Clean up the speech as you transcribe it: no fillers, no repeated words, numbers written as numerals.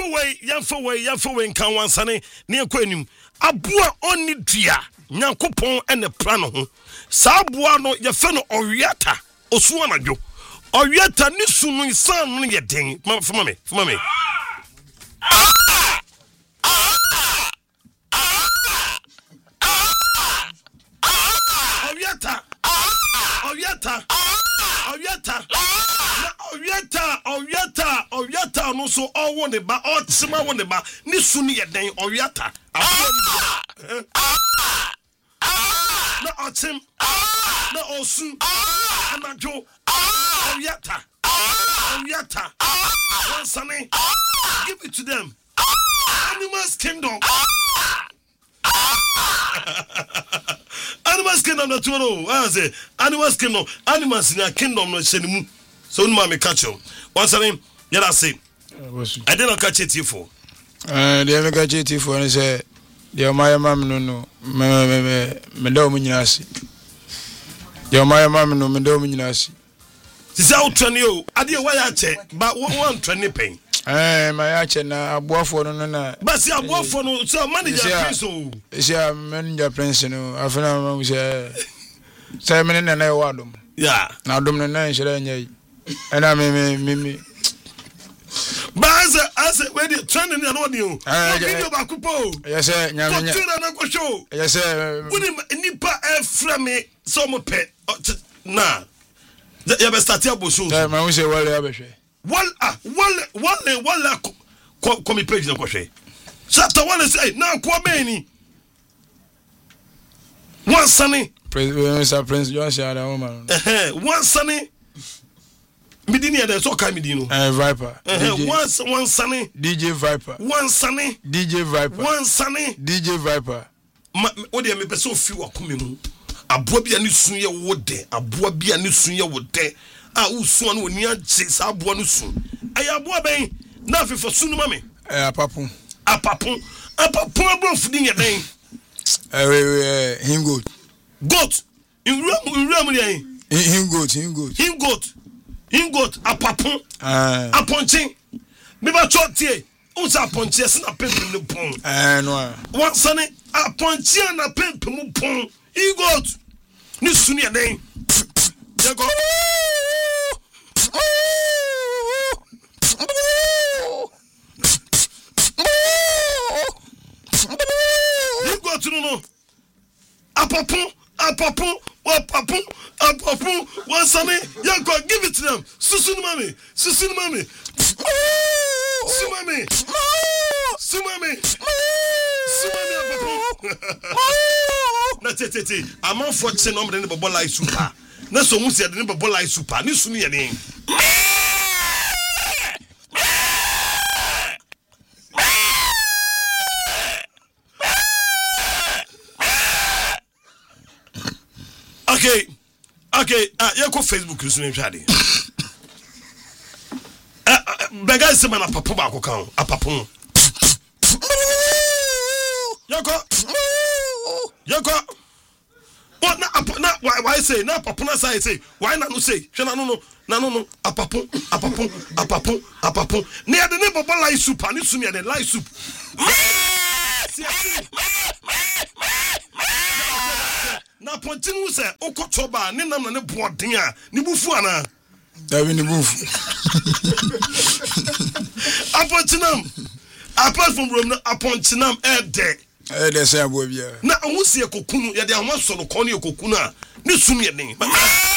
yɛmfa wei nka wansane ne yɛkɔ anim aboa ɔnni dua nyankopɔn ɛne pra no ho saa aboa no yɛfɛ no ɔwiata osu anadwo ɔwiata ne su no nsan no yɛ den fama me Owiata no so owo ne ba otsema wo ne ba ne su ne yeden owiata na otim na osu anajo owiata wansane give it to them animals kingdom na tuoro I say animals kingdom animals in a kingdom no shenimu so no ma me catch you once again yada say I didn't catch it for they me catch it for and say the my mam no me do mu nyina ase the my mam no me do mu nyina ase sisi out trani o ade wa ya che ba won trani pen ma ya che na aboafo no na ba si aboafo no so manager prince o si manager prince no afena ma say me na e wa dom yeah na dom na nhira nya ana me Baza as when you trending on audio. Video ba kupo. Yes sir, nyame nya. Tira na ko show. Yes sir. Woni nipa e fra me so mo pe. Na. Ya be start abo show. Ma won say wale abehwe. Wale ko mi page na ko hwe. Chapter 1 say na ko beni. One sunny. Prince John Shada woman. One sunny. Midini ada so ka midino. Viper. One sunny. DJ Viper. One sunny. DJ Viper. One sunny. DJ Viper. O de me person fi wakome mu. Aboa bia ne sun ye wode. Aboa bia ne sun ye wode. A usu an oni agye sa aboa no sun. Aya aboa ben na afefo sunu ma me. Apapon abrof din ye den. Him goat. In room dey. Him goat apapon aponche me ba chotie unsa aponche se na pempem ne pon no wan sane aponche na pempem mu pon he goat ni sunu ya den je go he goat no apapon one sunny young God give it to them susun mami sumami na tete amon for che no mde ne bobo lai super na so mu se de ne bobo lai super ni sunu ye ne Okay, you go Facebook you name shade. Bega se man apapon ba ko kan, apapon. You go. What na why say na apapon na say why na no say? Hwe na no apapon. Ne ade ne bobo lai soup, ani sumi ade lai soup. Na pontinu se okotoba ne nam na ne boden a ne bufu ana David ne bufu apontinam apart from room na apontinam de say abo bia na ohusie kokunu ye de ahwa so no ko ne kokunu a ne sum ye den